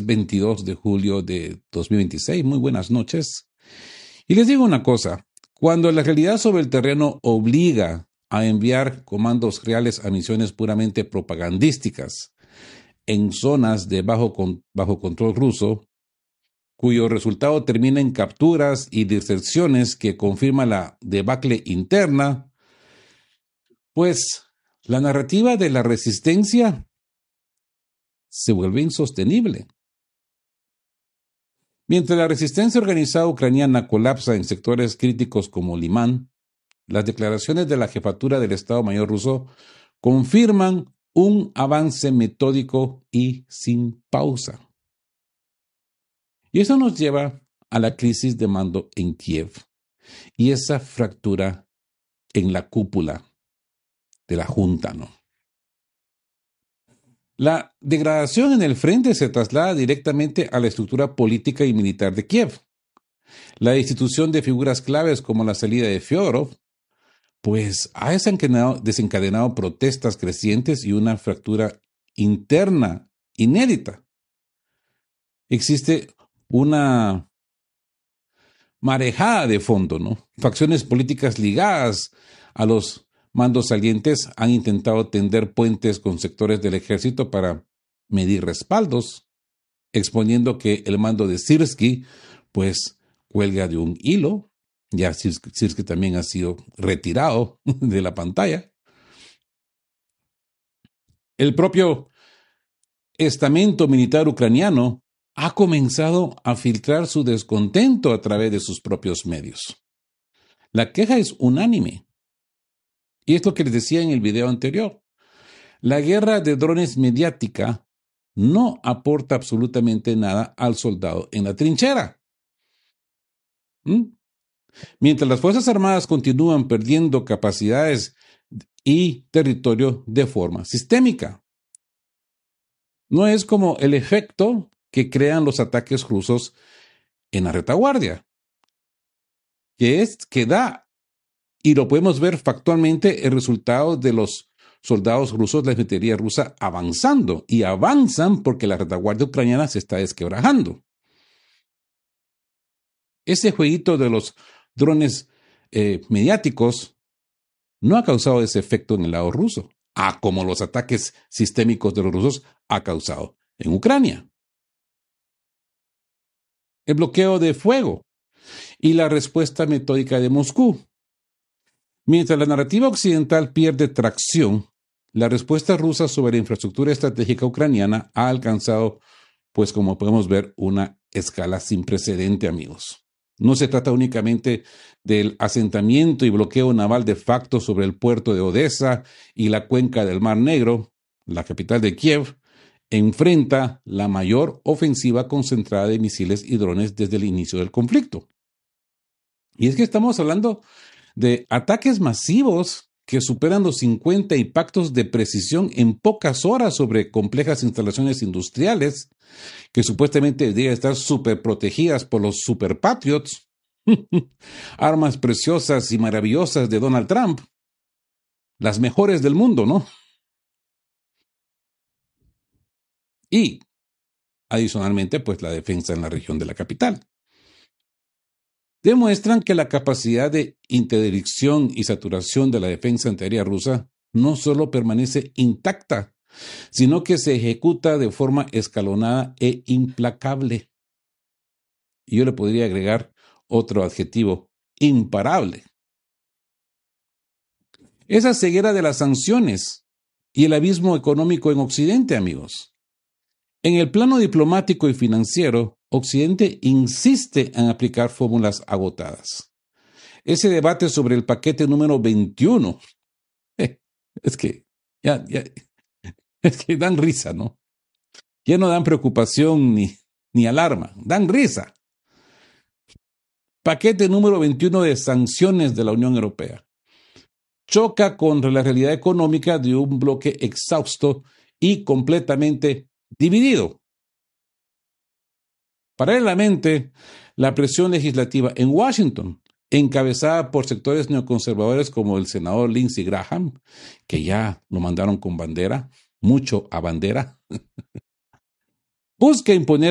martes 22 de julio de 2026. Muy buenas noches. Y les digo una cosa, cuando la realidad sobre el terreno obliga a enviar comandos reales a misiones puramente propagandísticas en zonas de bajo control ruso, cuyo resultado termina en capturas y deserciones que confirma la debacle interna, pues la narrativa de la resistencia se vuelve insostenible. Mientras la resistencia organizada ucraniana colapsa en sectores críticos como Limán, las declaraciones de la jefatura del Estado Mayor ruso confirman un avance metódico y sin pausa. Y eso nos lleva a la crisis de mando en Kiev y esa fractura en la cúpula de la Junta, ¿no? La degradación en el frente se traslada directamente a la estructura política y militar de Kiev. La destitución de figuras claves como la salida de Fyodorov, pues ha desencadenado protestas crecientes y una fractura interna inédita. Existe una marejada de fondo, ¿no? Facciones políticas ligadas a los mandos salientes han intentado tender puentes con sectores del ejército para medir respaldos, exponiendo que el mando de Syrskyi, pues, cuelga de un hilo. Ya Syrskyi también ha sido retirado de la pantalla. El propio estamento militar ucraniano ha comenzado a filtrar su descontento a través de sus propios medios. La queja es unánime. Y es lo que les decía en el video anterior. La guerra de drones mediática no aporta absolutamente nada al soldado en la trinchera. Mientras las Fuerzas Armadas continúan perdiendo capacidades y territorio de forma sistémica. No es como el efecto que crean los ataques rusos en la retaguardia, que da, y lo podemos ver factualmente, el resultado de los soldados rusos, la infantería rusa avanzando, y avanzan porque la retaguardia ucraniana se está desquebrajando. Ese jueguito de los drones mediáticos no ha causado ese efecto en el lado ruso, como los ataques sistémicos de los rusos ha causado en Ucrania. El bloqueo de fuego y la respuesta metódica de Moscú. Mientras la narrativa occidental pierde tracción, la respuesta rusa sobre la infraestructura estratégica ucraniana ha alcanzado, pues como podemos ver, una escala sin precedente, amigos. No se trata únicamente del asentamiento y bloqueo naval de facto sobre el puerto de Odessa y la cuenca del Mar Negro. La capital de Kiev enfrenta la mayor ofensiva concentrada de misiles y drones desde el inicio del conflicto. Y es que estamos hablando de ataques masivos que superan los 50 impactos de precisión en pocas horas sobre complejas instalaciones industriales que supuestamente deberían estar súper protegidas por los Super Patriots, armas preciosas y maravillosas de Donald Trump, las mejores del mundo, ¿no? Y, adicionalmente, pues la defensa en la región de la capital. Demuestran que la capacidad de interdicción y saturación de la defensa antiaérea rusa no solo permanece intacta, sino que se ejecuta de forma escalonada e implacable. Y yo le podría agregar otro adjetivo, imparable. Esa ceguera de las sanciones y el abismo económico en Occidente, amigos. En el plano diplomático y financiero, Occidente insiste en aplicar fórmulas agotadas. Ese debate sobre el paquete número 21, es que dan risa, ¿no? Ya no dan preocupación ni alarma, dan risa. Paquete número 21 de sanciones de la Unión Europea. Choca contra la realidad económica de un bloque exhausto y completamente dividido. Paralelamente, la presión legislativa en Washington, encabezada por sectores neoconservadores como el senador Lindsey Graham, que ya lo mandaron con bandera, mucho a bandera, busca imponer